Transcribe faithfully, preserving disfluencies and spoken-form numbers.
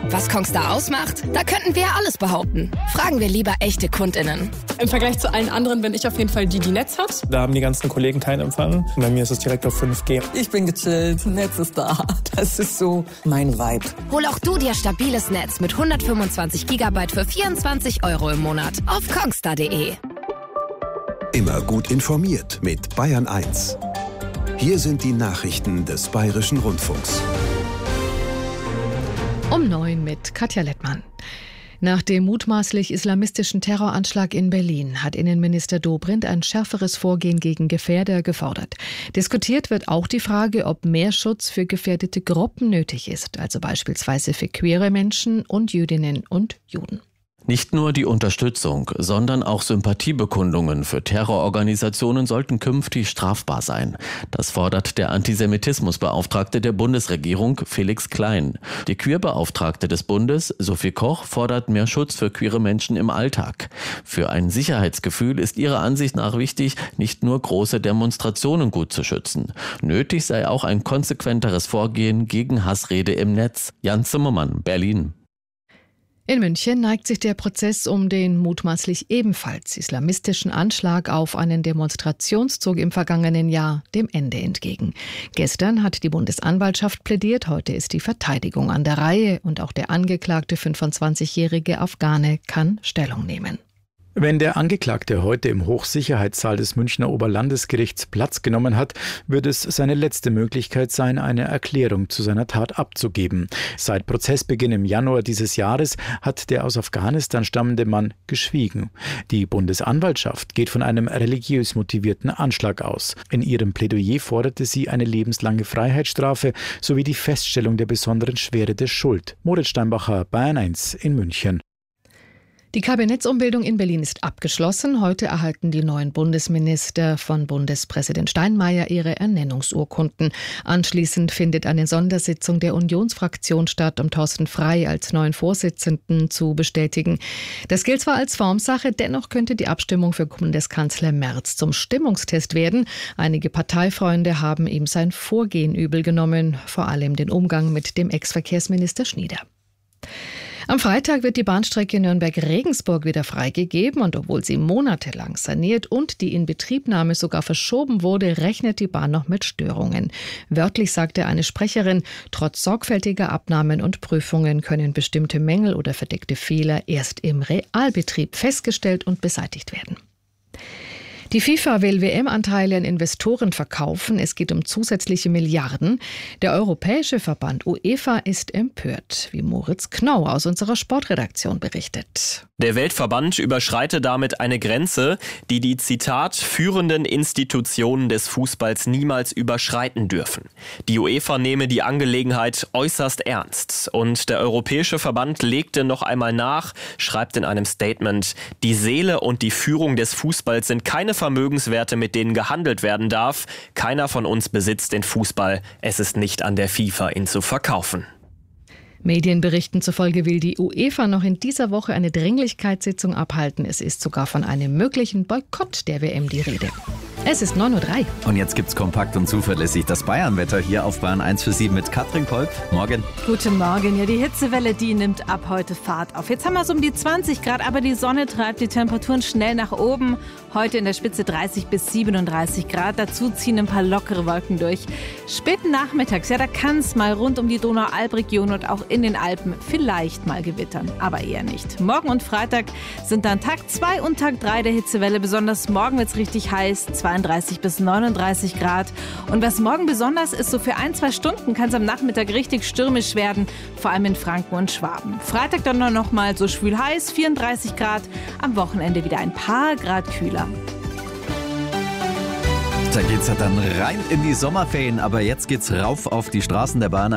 Was Kongstar ausmacht? Da könnten wir alles behaupten. Fragen wir lieber echte KundInnen. Im Vergleich zu allen anderen bin ich auf jeden Fall die, die Netz hat. Da haben die ganzen Kollegen keinen Empfang. Bei mir ist es direkt auf fünf G. Ich bin gechillt, Netz ist da. Das ist so mein Vibe. Hol auch du dir stabiles Netz mit hundertfünfundzwanzig Gigabyte für vierundzwanzig Euro im Monat auf kongstar punkt de. Immer gut informiert mit Bayern eins. Hier sind die Nachrichten des Bayerischen Rundfunks. Um neun mit Katja Lettmann. Nach dem mutmaßlich islamistischen Terroranschlag in Berlin hat Innenminister Dobrindt ein schärferes Vorgehen gegen Gefährder gefordert. Diskutiert wird auch die Frage, ob mehr Schutz für gefährdete Gruppen nötig ist, also beispielsweise für queere Menschen und Jüdinnen und Juden. Nicht nur die Unterstützung, sondern auch Sympathiebekundungen für Terrororganisationen sollten künftig strafbar sein. Das fordert der Antisemitismusbeauftragte der Bundesregierung, Felix Klein. Die Queerbeauftragte des Bundes, Sophie Koch, fordert mehr Schutz für queere Menschen im Alltag. Für ein Sicherheitsgefühl ist ihrer Ansicht nach wichtig, nicht nur große Demonstrationen gut zu schützen. Nötig sei auch ein konsequenteres Vorgehen gegen Hassrede im Netz. Jan Zimmermann, Berlin. In München neigt sich der Prozess um den mutmaßlich ebenfalls islamistischen Anschlag auf einen Demonstrationszug im vergangenen Jahr dem Ende entgegen. Gestern hat die Bundesanwaltschaft plädiert, heute ist die Verteidigung an der Reihe und auch der angeklagte fünfundzwanzigjährige Afghane kann Stellung nehmen. Wenn der Angeklagte heute im Hochsicherheitssaal des Münchner Oberlandesgerichts Platz genommen hat, wird es seine letzte Möglichkeit sein, eine Erklärung zu seiner Tat abzugeben. Seit Prozessbeginn im Januar dieses Jahres hat der aus Afghanistan stammende Mann geschwiegen. Die Bundesanwaltschaft geht von einem religiös motivierten Anschlag aus. In ihrem Plädoyer forderte sie eine lebenslange Freiheitsstrafe sowie die Feststellung der besonderen Schwere der Schuld. Moritz Steinbacher, Bayern eins in München. Die Kabinettsumbildung in Berlin ist abgeschlossen. Heute erhalten die neuen Bundesminister von Bundespräsident Steinmeier ihre Ernennungsurkunden. Anschließend findet eine Sondersitzung der Unionsfraktion statt, um Thorsten Frey als neuen Vorsitzenden zu bestätigen. Das gilt zwar als Formsache, dennoch könnte die Abstimmung für Bundeskanzler Merz zum Stimmungstest werden. Einige Parteifreunde haben ihm sein Vorgehen übel genommen, vor allem den Umgang mit dem Ex-Verkehrsminister Schnieder. Am Freitag wird die Bahnstrecke Nürnberg-Regensburg wieder freigegeben und obwohl sie monatelang saniert und die Inbetriebnahme sogar verschoben wurde, rechnet die Bahn noch mit Störungen. Wörtlich sagte eine Sprecherin, trotz sorgfältiger Abnahmen und Prüfungen können bestimmte Mängel oder verdeckte Fehler erst im Realbetrieb festgestellt und beseitigt werden. Die FIFA will W M-Anteile an Investoren verkaufen. Es geht um zusätzliche Milliarden. Der europäische Verband UEFA ist empört, wie Moritz Knou aus unserer Sportredaktion berichtet. Der Weltverband überschreite damit eine Grenze, die die, Zitat, führenden Institutionen des Fußballs niemals überschreiten dürfen. Die UEFA nehme die Angelegenheit äußerst ernst. Und der europäische Verband legte noch einmal nach, schreibt in einem Statement, die Seele und die Führung des Fußballs sind keine Vermögenswerte, mit denen gehandelt werden darf. Keiner von uns besitzt den Fußball. Es ist nicht an der FIFA, ihn zu verkaufen. Medienberichten zufolge will die UEFA noch in dieser Woche eine Dringlichkeitssitzung abhalten. Es ist sogar von einem möglichen Boykott der W M die Rede. Es ist neun Uhr drei. Und jetzt gibt's kompakt und zuverlässig das Bayernwetter hier auf Bayern eins für Sie mit Katrin Kolb. Morgen. Guten Morgen. Ja, die Hitzewelle, die nimmt ab heute Fahrt auf. Jetzt haben wir es um die zwanzig Grad, aber die Sonne treibt die Temperaturen schnell nach oben. Heute in der Spitze dreißig bis siebenunddreißig Grad. Dazu ziehen ein paar lockere Wolken durch. Späten nachmittags, ja, da kann es mal rund um die Donau-Alb-Region und auch in den Alpen vielleicht mal gewittern, aber eher nicht. Morgen und Freitag sind dann Tag zwei und Tag drei der Hitzewelle. Besonders morgen wird es richtig heiß, zweiunddreißig bis neununddreißig Grad. Und was morgen besonders ist, so für ein, zwei Stunden kann es am Nachmittag richtig stürmisch werden, vor allem in Franken und Schwaben. Freitag dann noch mal so schwül heiß, vierunddreißig Grad. Am Wochenende wieder ein paar Grad kühler. Da geht's ja dann rein in die Sommerferien, aber jetzt geht's rauf auf die Straßen der Bahn.